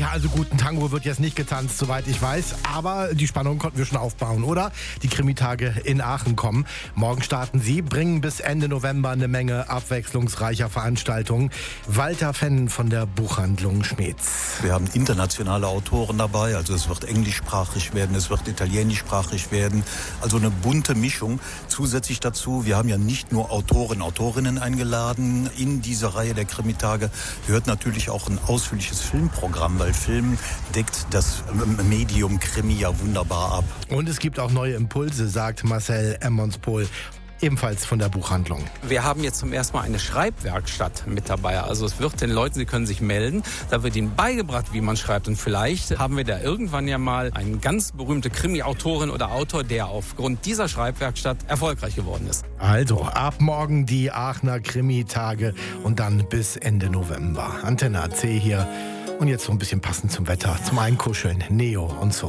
also guten Tango wird jetzt nicht getanzt, soweit ich weiß. Aber die Spannung konnten wir schon aufbauen, oder? Die Krimitage in Aachen kommen. Morgen starten sie, bringen bis Ende November eine Menge abwechslungsreicher Veranstaltungen. Walter Fenn von der Buchhandlung Schmetz. Wir haben internationale Autoren dabei, also es wird englischsprachig werden, es wird italienischsprachig werden. Also eine bunte Mischung. Zusätzlich dazu, wir haben ja nicht nur Autorinnen eingeladen. In diese Reihe der Krimitage gehört natürlich auch ein ausführliches Filmprogramm, weil Film deckt das Medium Krimi ja wunderbar ab. Und es gibt auch neue Impulse, sagt Marcel Emmonspohl, ebenfalls von der Buchhandlung. Wir haben jetzt zum ersten Mal eine Schreibwerkstatt mit dabei. Also es wird den Leuten, sie können sich melden, da wird ihnen beigebracht, wie man schreibt. Und vielleicht haben wir da irgendwann ja mal eine ganz berühmte Krimi-Autorin oder Autor, der aufgrund dieser Schreibwerkstatt erfolgreich geworden ist. Also ab morgen die Aachener Krimitage und dann bis Ende November. Antenne AC hier. Und jetzt so ein bisschen passend zum Wetter, zum Einkuscheln, Neo und so.